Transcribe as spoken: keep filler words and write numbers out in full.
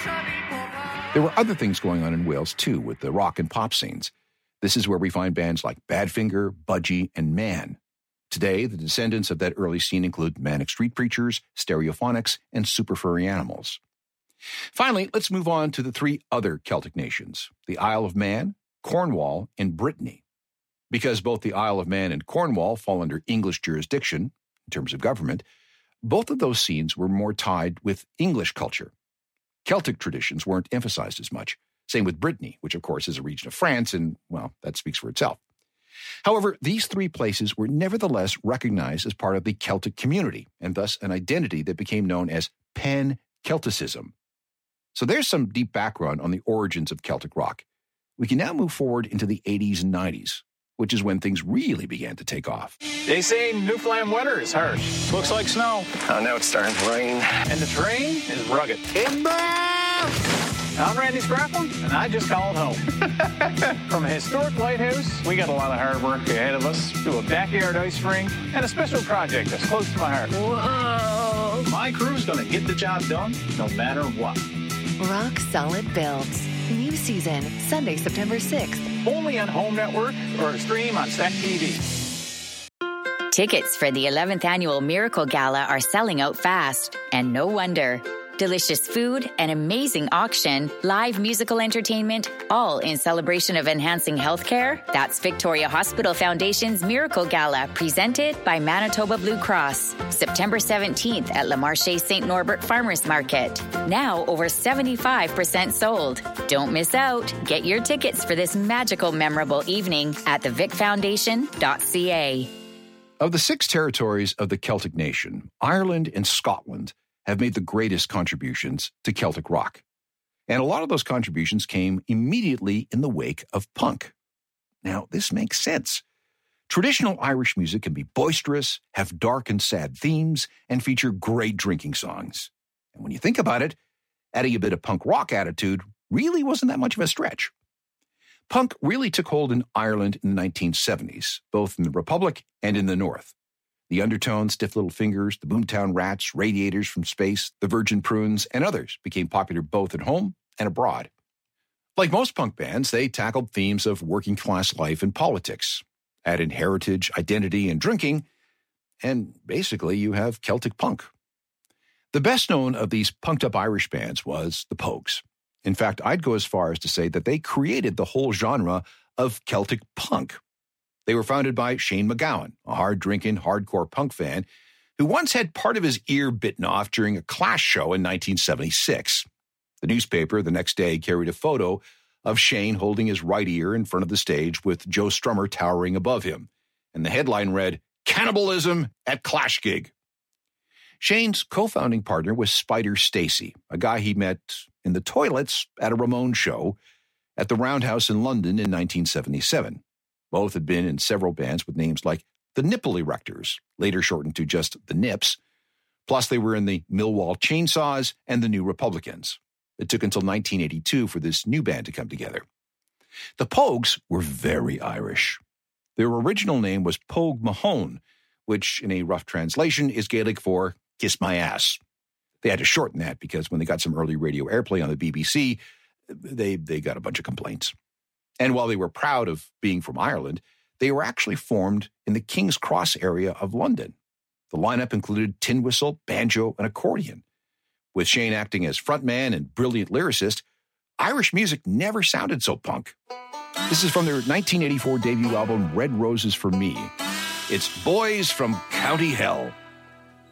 There were other things going on in Wales, too, with the rock and pop scenes. This is where we find bands like Badfinger, Budgie, and Man. Today, the descendants of that early scene include Manic Street Preachers, Stereophonics, and Super Furry Animals. Finally, let's move on to the three other Celtic nations, the Isle of Man, Cornwall, and Brittany. Because both the Isle of Man and Cornwall fall under English jurisdiction, in terms of government, both of those scenes were more tied with English culture. Celtic traditions weren't emphasized as much. Same with Brittany, which of course is a region of France, and, well, that speaks for itself. However, these three places were nevertheless recognized as part of the Celtic community, and thus an identity that became known as pan-Celticism. So there's some deep background on the origins of Celtic rock. We can now move forward into the eighties and nineties, which is when things really began to take off. They say Newfoundland weather is harsh. Looks like snow. Oh, now it's starting to rain. And the terrain is rugged. I'm Randy Scrappin, and I just called home. From a historic lighthouse, we got a lot of hard work ahead of us, to a backyard ice rink, and a special project that's close to my heart. Whoa! My crew's gonna get the job done, no matter what. Rock Solid Builds. New season, Sunday, September sixth. Only on Home Network or stream on Stack T V. Tickets for the eleventh Annual Miracle Gala are selling out fast, and no wonder. Delicious food, an amazing auction, live musical entertainment, all in celebration of enhancing healthcare. That's Victoria Hospital Foundation's Miracle Gala, presented by Manitoba Blue Cross. September seventeenth at Le Marché Saint Norbert Farmers Market. Now over seventy-five percent sold. Don't miss out. Get your tickets for this magical, memorable evening at the vic foundation dot c a. Of the six territories of the Celtic nation, Ireland and Scotland have made the greatest contributions to Celtic rock. And a lot of those contributions came immediately in the wake of punk. Now, this makes sense. Traditional Irish music can be boisterous, have dark and sad themes, and feature great drinking songs. And when you think about it, adding a bit of punk rock attitude really wasn't that much of a stretch. Punk really took hold in Ireland in the nineteen seventies, both in the Republic and in the North. The Undertones, Stiff Little Fingers, the Boomtown Rats, Radiators from Space, the Virgin Prunes, and others became popular both at home and abroad. Like most punk bands, they tackled themes of working-class life and politics, add in heritage, identity, and drinking, and basically you have Celtic punk. The best known of these punked-up Irish bands was the Pogues. In fact, I'd go as far as to say that they created the whole genre of Celtic punk. They were founded by Shane MacGowan, a hard-drinking, hardcore punk fan who once had part of his ear bitten off during a Clash show in nineteen seventy-six. The newspaper the next day carried a photo of Shane holding his right ear in front of the stage with Joe Strummer towering above him, and the headline read, "Cannibalism at Clash Gig." Shane's co-founding partner was Spider Stacy, a guy he met in the toilets at a Ramones show at the Roundhouse in London in nineteen seventy-seven. Both had been in several bands with names like the Nipple Erectors, later shortened to just the Nips. Plus, they were in the Millwall Chainsaws and the New Republicans. It took until nineteen eighty-two for this new band to come together. The Pogues were very Irish. Their original name was Pogue Mahone, which in a rough translation is Gaelic for kiss my ass. They had to shorten that because when they got some early radio airplay on the B B C, they, they got a bunch of complaints. And while they were proud of being from Ireland, they were actually formed in the King's Cross area of London. The lineup included tin whistle, banjo, and accordion. With Shane acting as frontman and brilliant lyricist, Irish music never sounded so punk. This is from their nineteen eighty-four debut album, Red Roses for Me. It's Boys from County Hell.